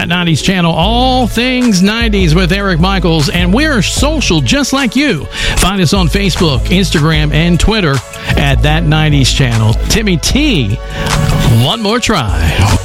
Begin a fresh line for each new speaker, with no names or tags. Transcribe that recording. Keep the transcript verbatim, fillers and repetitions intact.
That nineties Channel, all things nineties with Eric Michaels, and we're social just like you. Find us on Facebook, Instagram, and Twitter at That nineties Channel. Timmy T, one more try.